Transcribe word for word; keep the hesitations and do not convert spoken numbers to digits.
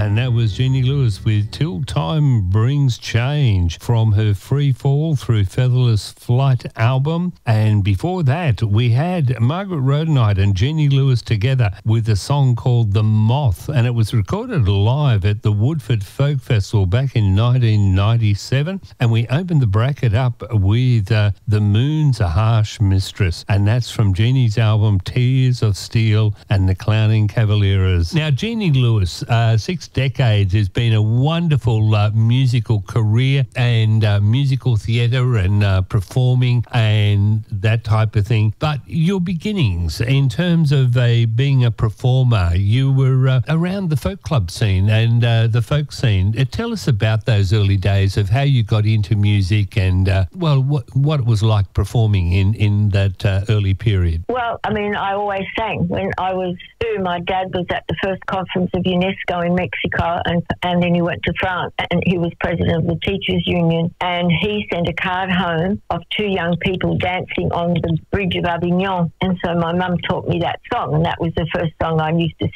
And that was Jeannie Lewis with Till Time Brings Change from her Free Fall Through Featherless Flight album. And before that, we had Margaret Rodenite and Jeannie Lewis together with a song called The Moth. And it was recorded live at the Woodford Folk Festival back in nineteen ninety-seven. And we opened the bracket up with uh, The Moon's a Harsh Mistress. And that's from Jeannie's album Tears of Steel and the Clowning Cavalieras. Now, Jeannie Lewis, uh, six decades, has been a wonderful uh, musical career and uh, musical theatre and uh, performing and that type of thing. But your beginnings in terms of uh, being a performer, you were uh, around the folk club scene and uh, the folk scene. Uh, tell us about those early days of how you got into music and, uh, well, what, what it was like performing in, in that uh, early period. Well, I mean, I always sang. When I was two, my dad was at the first conference of UNESCO in Mexico, and and then he went to France, and he was president of the Teachers Union, and he sent a card home of two young people dancing on the bridge of Avignon, and so my mum taught me that song, and that was the first song I used to